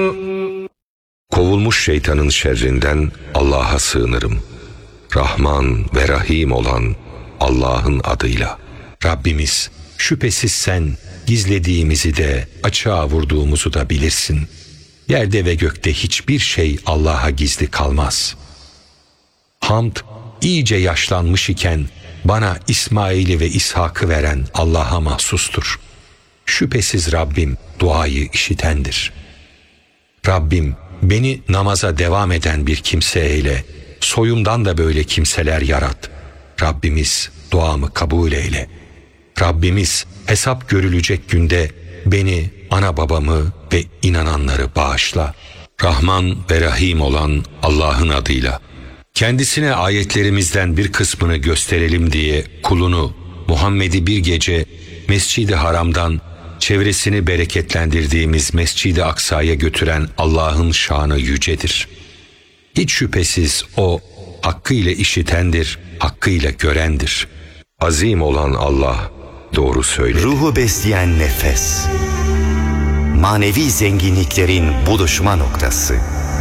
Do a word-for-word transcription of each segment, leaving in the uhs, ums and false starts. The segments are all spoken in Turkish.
Kovulmuş şeytanın şerrinden Allah'a sığınırım. Rahman ve Rahim olan Allah'ın adıyla. Rabbimiz, şüphesiz sen gizlediğimizi de açığa vurduğumuzu da bilirsin. Yerde ve gökte hiçbir şey Allah'a gizli kalmaz. Hamd, iyice yaşlanmış iken bana İsmail'i ve İshak'ı veren Allah'a mahsustur. Şüphesiz Rabbim duayı işitendir. Rabbim, beni namaza devam eden bir kimse eyle, soyumdan da böyle kimseler yarat. Rabbimiz duamı kabul eyle. Rabbimiz hesap görülecek günde beni, ana babamı ve inananları bağışla. Rahman ve Rahim olan Allah'ın adıyla. Kendisine ayetlerimizden bir kısmını gösterelim diye kulunu Muhammed'i bir gece Mescid-i Haram'dan çevresini bereketlendirdiğimiz Mescid-i Aksa'ya götüren Allah'ın şanı yücedir. Hiç şüphesiz O hakkıyla işitendir, hakkıyla görendir. Azim olan Allah doğru söyledi. Ruhu besleyen nefes, manevi zenginliklerin buluşma noktası.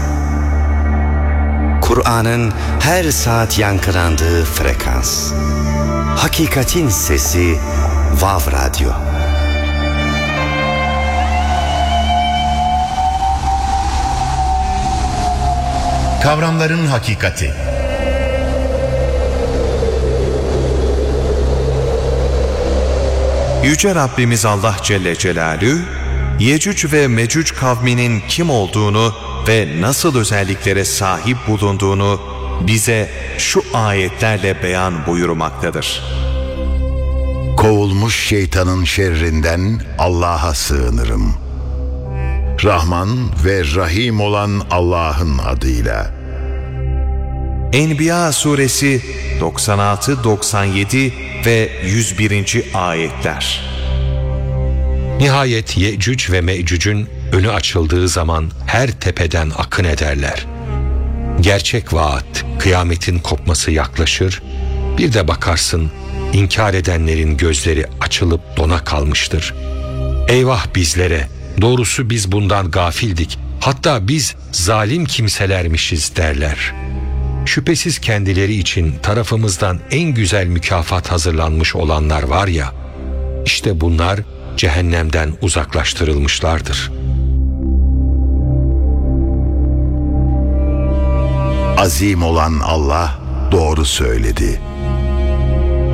Kur'an'ın her saat yankılandığı frekans. Hakikatin sesi Vav Radyo. Kavramların hakikati. Yüce Rabbimiz Allah Celle Celaluhu, Yecüc ve Mecüc kavminin kim olduğunu ve nasıl özelliklere sahip bulunduğunu bize şu ayetlerle beyan buyurmaktadır. Kovulmuş şeytanın şerrinden Allah'a sığınırım. Rahman ve Rahim olan Allah'ın adıyla. Enbiya suresi doksan altı doksan yedi ve yüz birinci ayetler. Nihayet Yecüc ve Mecüc'ün önü açıldığı zaman her tepeden akın ederler. Gerçek vaat, kıyametin kopması yaklaşır, bir de bakarsın inkar edenlerin gözleri açılıp dona kalmıştır. Eyvah bizlere, doğrusu biz bundan gafildik, hatta biz zalim kimselermişiz derler. Şüphesiz kendileri için tarafımızdan en güzel mükafat hazırlanmış olanlar var ya, işte bunlar cehennemden uzaklaştırılmışlardır. Azim olan Allah doğru söyledi.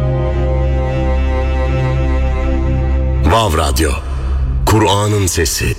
Vav Radyo, Kur'an'ın sesi.